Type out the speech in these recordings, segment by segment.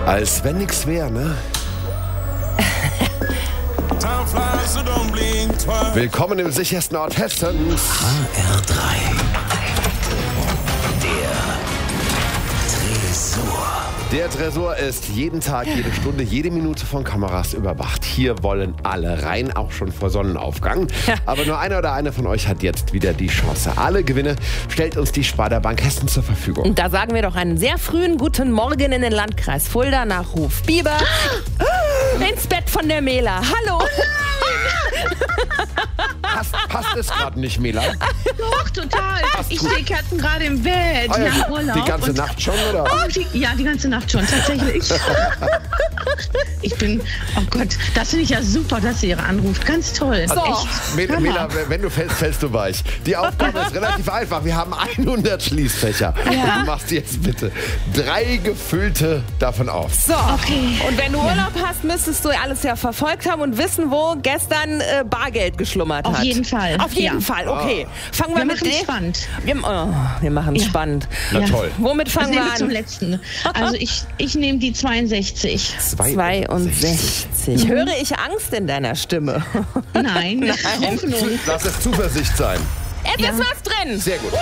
Als wenn nix wäre, ne? Willkommen im sichersten Ort Hessens. HR3. Der Tresor. Der Tresor ist jeden Tag, jede Stunde, jede Minute von Kameras überwacht. Hier wollen alle rein, auch schon vor Sonnenaufgang. Ja. Aber nur einer oder eine von euch hat jetzt wieder die Chance. Alle Gewinne stellt uns die Sparda Bank Hessen zur Verfügung. Und da sagen wir doch einen sehr frühen guten Morgen in den Landkreis Fulda nach Ruf Bieber. Ins Bett von der Mela. Hallo. Passt es gerade nicht, Mela? Doch, total. Ich stehe Katzen gerade im Bett. Ah, ja, nach Urlaub. die ganze Nacht schon, oder? Die ganze Nacht schon, tatsächlich. Oh Gott, das finde ich ja super, dass sie ihre anruft. Ganz toll. So. Echt. Mela, wenn du fällst, fällst du weich. Die Aufgabe ist relativ einfach. Wir haben 100 Schließfächer. Ja. Du machst jetzt bitte 3 gefüllte davon auf. So, Okay. und wenn du Urlaub hast, müsstest du alles ja verfolgt haben und wissen, wo gestern Bargeld geschlummert hat. Auf jeden Fall. Auf jeden Ja. Fall, okay. Fangen wir Wir mit machen es dem. spannend. Wir machen es Ja. spannend. Na Ja. toll. Womit Das fangen nehme wir ich zum an? letzten. Also ich nehme die 62. 62. Höre ich Angst in deiner Stimme? Nein, Hoffnung. Lass es Zuversicht sein. Es ist was drin. Sehr gut.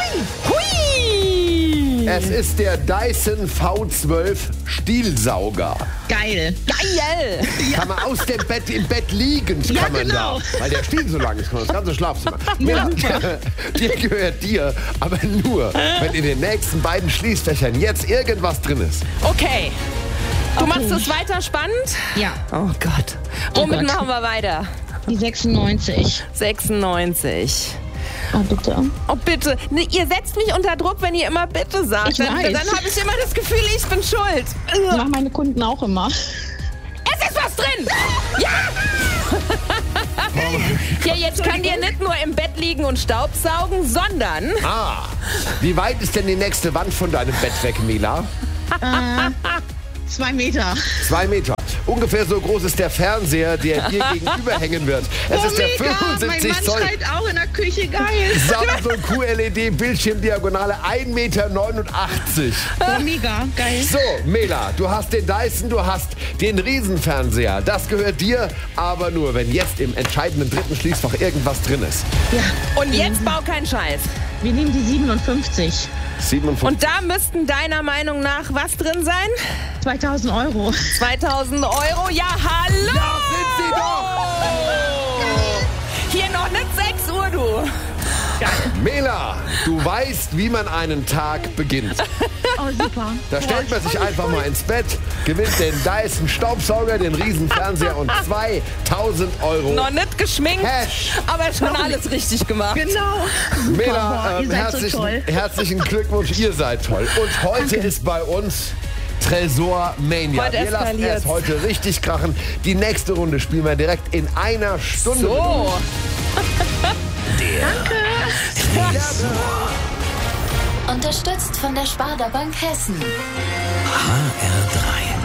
Hui. Es ist der Dyson V12 Stielsauger. Geil. Geil. Kann man aus dem Bett im Bett liegend Ja, kann man genau. da. Weil der Stiel so lang ist, kann man das ganze Schlafzimmer. Mela, der gehört dir, aber nur, wenn in den nächsten beiden Schließfächern jetzt irgendwas drin ist. Okay. Du machst es weiter spannend? Ja, Oh Gott. Womit Gott. machen wir weiter? die 96. 96. Oh, bitte. Oh, bitte. Nee, ihr setzt mich unter Druck, wenn ihr immer bitte sagt. Ich Dann weiß. habe ich immer das Gefühl, ich bin schuld. Das machen meine Kunden auch immer. Es ist was drin! Ja! Ja, jetzt kann dir nicht nur im Bett liegen und Staubsaugen, sondern... Ah, wie weit ist denn die nächste Wand von deinem Bett weg, Mela? 2 Meter. 2 Meter. Ungefähr so groß ist der Fernseher, der dir gegenüber hängen wird. Es ist der Mein 75 Mann Zoll schreit auch in der Küche, geil. Samsung QLED Bildschirmdiagonale 1,89 Meter. Oh, mega, geil. So, Mela, du hast den Dyson, du hast den Riesenfernseher. Das gehört dir, aber nur, wenn jetzt im entscheidenden dritten Schließfach irgendwas drin ist. Ja, Und jetzt bau keinen Scheiß. wir nehmen die 57. 57. Und da müssten deiner Meinung nach was drin sein? 2000 Euro. 2000 Euro? Ja, hallo! Da sind sie doch! Hier noch nicht 6 Uhr, du. Mela, du weißt, wie man einen Tag beginnt. Oh, super. Da stellt man sich einfach mal ins Bett, gewinnt den Dyson Staubsauger, den Riesenfernseher und 2000 Euro. Noch nicht geschminkt, Cash. aber schon alles richtig gemacht. Genau. Mela, Boah, ihr seid so toll. herzlichen Glückwunsch, ihr seid toll. Und heute ist bei uns Tresor Mania. Heute Wir lassen eskaliert's. es heute richtig krachen. Die nächste Runde spielen wir direkt in einer Stunde. So. Unterstützt von der Sparda Bank Hessen. HR3.